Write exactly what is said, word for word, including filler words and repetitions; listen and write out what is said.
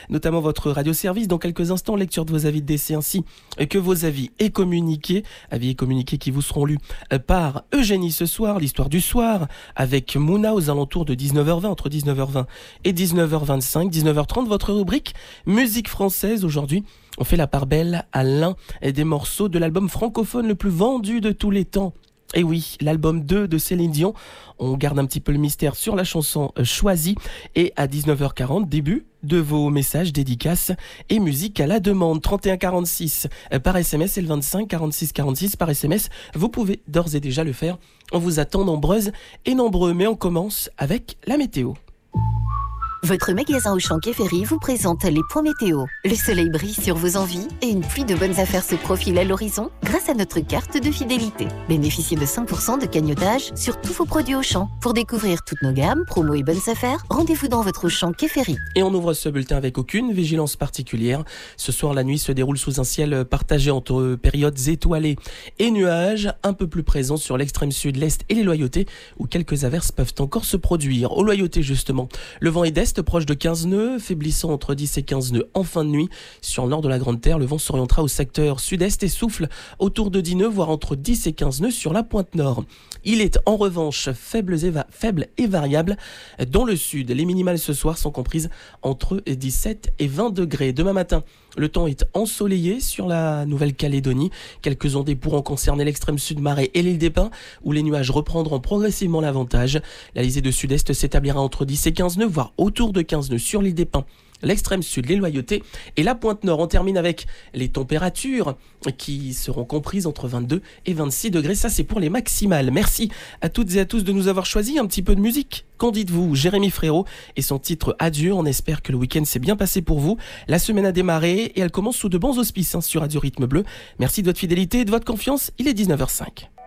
notamment votre radio-service. Dans quelques instants, lecture de vos avis de décès ainsi que vos avis et communiqués. Avis et communiqués qui vous seront lus par Eugénie ce soir, l'histoire du soir, avec Mouna aux alentours de dix-neuf heures vingt, entre dix-neuf heures vingt et dix-neuf heures vingt-cinq, dix-neuf heures trente, votre rubrique musique française. Aujourd'hui, on fait la part belle à l'un des morceaux de l'album francophone le plus vendu de tous les temps. Et oui, l'album deux de Céline Dion. On garde un petit peu le mystère sur la chanson choisie. Et à dix-neuf heures quarante, début de vos messages, dédicaces et musique à la demande. trente et un quarante-six par S M S et le vingt-cinq quarante-six quarante-six par S M S. Vous pouvez d'ores et déjà le faire. On vous attend nombreuses et nombreux. Mais on commence avec la météo. Votre magasin Auchan Quai Ferry vous présente les points météo. Le soleil brille sur vos envies et une pluie de bonnes affaires se profile à l'horizon grâce à notre carte de fidélité. Bénéficiez de cinq pour cent de cagnotage sur tous vos produits Auchan. Pour découvrir toutes nos gammes, promos et bonnes affaires, rendez-vous dans votre Auchan Quai Ferry. Et on ouvre ce bulletin avec aucune vigilance particulière. Ce soir, la nuit se déroule sous un ciel partagé entre périodes étoilées et nuages, un peu plus présents sur l'extrême sud, l'est et les Loyautés, où quelques averses peuvent encore se produire. Aux Loyautés, justement, le vent est d'est, proche de quinze nœuds, faiblissant entre dix et quinze nœuds en fin de nuit. Sur le nord de la Grande Terre, le vent s'orientera au secteur sud-est et souffle autour de dix nœuds, voire entre dix et quinze nœuds sur la pointe nord. Il est en revanche faible et, va- faible et variable dans le sud. Les minimales ce soir sont comprises entre dix-sept et vingt degrés. Demain matin, le temps est ensoleillé sur la Nouvelle-Calédonie. Quelques ondées pourront concerner l'extrême sud Marais et l'île des Pins, où les nuages reprendront progressivement l'avantage. La lisée de sud-est s'établira entre dix et quinze nœuds, voire autour de quinze nœuds sur l'île des Pins, l'extrême sud, les Loyautés et la pointe nord. On termine avec les températures qui seront comprises entre vingt-deux et vingt-six degrés. Ça, c'est pour les maximales. Merci à toutes et à tous de nous avoir choisi un petit peu de musique. Qu'en dites-vous? Jérémy Frérot et son titre Adieu. On espère que le week-end s'est bien passé pour vous. La semaine a démarré et elle commence sous de bons auspices hein, sur Radio Rythme Bleu. Merci de votre fidélité et de votre confiance. Il est dix-neuf heures cinq.